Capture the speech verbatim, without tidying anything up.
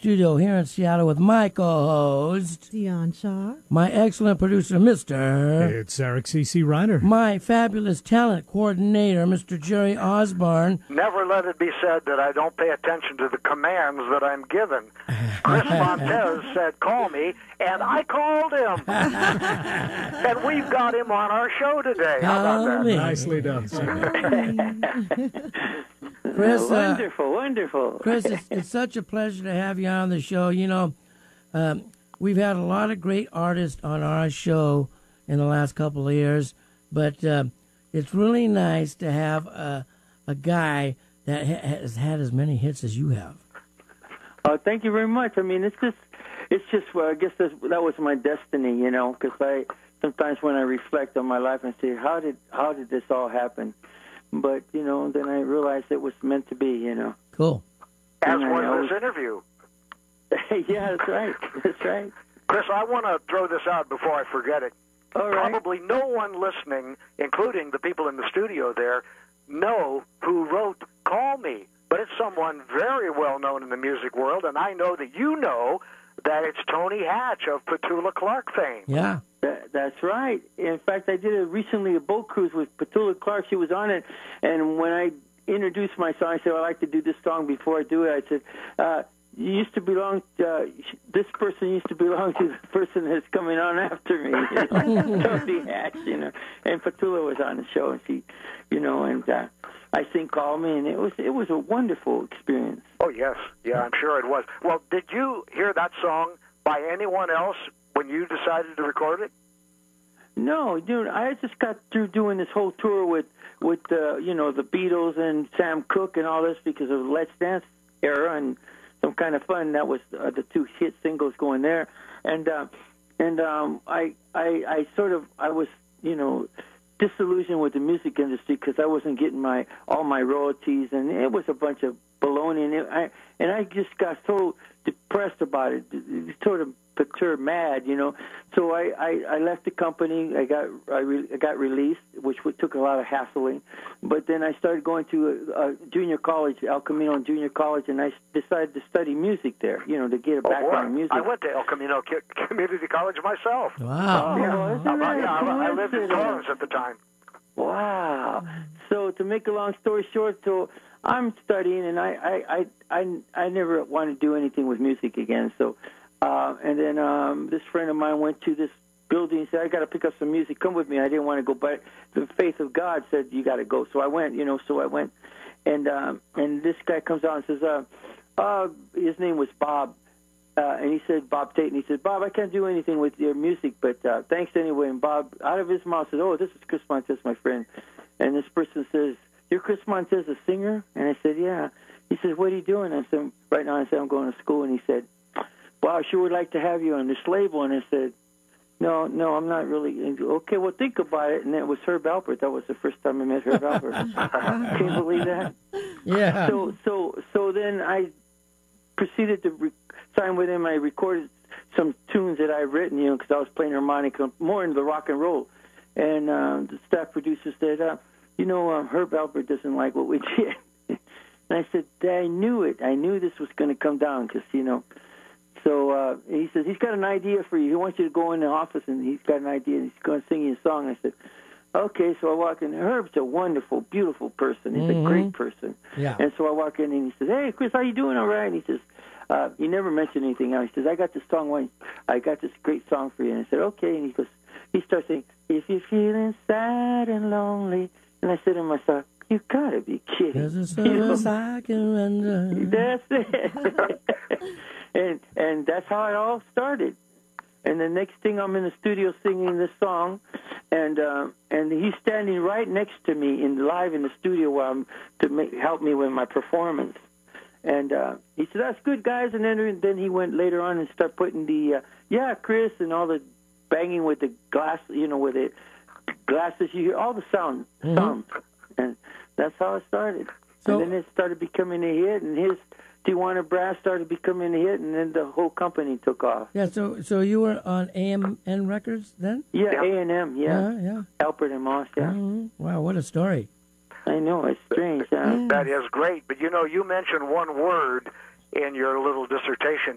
studio here in Seattle with my co-host, Dion Shaw, my excellent producer, Mister It's Eric C C. Reiner, my fabulous talent coordinator, Mister Jerry Osborne. Never let it be said that I don't pay attention to the commands that I'm given. Chris Montez said, call me, and I called him. And we've got him on our show today. How about that? Me. Nicely done, sir. Chris, uh, wonderful, wonderful. Chris, it's, it's such a pleasure to have you on the show. You know, um, we've had a lot of great artists on our show in the last couple of years, but uh, it's really nice to have a, a guy that ha- has had as many hits as you have. Uh, thank you very much. I mean, it's just, it's just. Well, I guess that's, that was my destiny, you know. Because I sometimes when I reflect on my life and say, how did how did this all happen? But you know, then I realized it was meant to be, you know. Cool. As And I was always- this interview. Yeah, that's right. That's right. Chris, I want to throw this out before I forget it. All right. Probably no one listening, including the people in the studio there, know who wrote Call Me. But it's someone very well known in the music world, and I know that you know that it's Tony Hatch of Petula Clark fame. Yeah. That, that's right. In fact, I did a, recently a boat cruise with Petula Clark. She was on it, and when I introduced my song, I said, I'd like to do this song before I do it. I said, uh, you used to belong, uh, this person used to belong to the person that's coming on after me. Tony Hatch, you know. And Petula was on the show, and she, you know, and uh, I sing Call Me, and it was it was a wonderful experience. Oh, yes. Yeah, I'm sure it was. Well, did you hear that song by anyone else when you decided to record it? No, dude, I just got through doing this whole tour with, with uh, you know, the Beatles and Sam Cooke and all this because of the Let's Dance era and Some Kind of Fun. That was uh, the two hit singles going there. And uh, and um, I, I I sort of, I was, you know, disillusioned with the music industry because I wasn't getting my all my royalties, and it was a bunch of baloney. And, it, I, and I just got so depressed about it, it sort of perturbed, mad, you know. So I, I, I left the company. I got I, re, I got released, which took a lot of hassling. But then I started going to a, a junior college, El Camino Junior College, and I decided to study music there, you know, to get a Oh, background boy. in music. I went to El Camino Co- Community College myself. Wow. Oh, Yeah, isn't I, that yeah, I, I lived in coincidence? Torrance at the time. Wow. So to make a long story short, so I'm studying, and I I I I, I never want to do anything with music again. So, uh, and then um, this friend of mine went to this building and said, "I got to pick up some music. Come with me." I didn't want to go, but the faith of God said, "You got to go." So I went. You know, so I went, and um, and this guy comes out and says, uh, uh, his name was Bob. Uh, and he said, Bob Tate, and he said, Bob, I can't do anything with your music, but uh, thanks anyway. And Bob, out of his mouth, said, oh, this is Chris Montez, my friend. And this person says, you're Chris Montez, a singer? And I said, yeah. He said, what are you doing? I said, right now, I said, I'm going to school. And he said, well, I sure would like to have you on this label. And I said, no, no, I'm not really. And, okay, well, think about it. And then it was Herb Alpert. That was the first time I met Herb Alpert. Can you believe that? Yeah. So, so, so then I proceeded to re- sign with him. I recorded some tunes that I'd written, you know, because I was playing harmonica, more into the rock and roll. And uh, the staff producer said, uh, you know, uh, Herb Alpert doesn't like what we did. And I said, I knew it. I knew this was going to come down because, you know. So uh, he says, he's got an idea for you. He wants you to go in the office, and he's got an idea, and he's going to sing you a song. I said, okay. So I walk in. Herb's a wonderful, beautiful person. He's Mm-hmm. a great person. Yeah. And so I walk in, and he says, hey, Chris, how you doing? All right. And he says, uh, you never mentioned anything else. He says, I got this song. I got this great song for you. And I said, okay. And he goes, he starts saying, if you're feeling sad and lonely. And I said to myself, you got to be kidding. There's a You know? service I can render. That's it. and and that's how it all started. And the next thing, I'm in the studio singing this song, and uh, and he's standing right next to me in live in the studio while I'm, to make, help me with my performance. And uh, he said, "That's good, guys." And then then he went later on and started putting the uh, yeah, Chris, and all the banging with the glass, you know, with the glasses. You hear all the sound, Mm-hmm. sound, and that's how it started. So- and then it started becoming a hit, and his Tijuana Brass started becoming a hit, and then the whole company took off. Yeah, so so you were on A M N Records then? Yeah, Yeah. A and M, yeah. Yeah, yeah. Alfred and Moss, yeah. Mhm. Wow, what a story. I know, it's strange. Huh? That is great. But, you know, you mentioned one word in your little dissertation,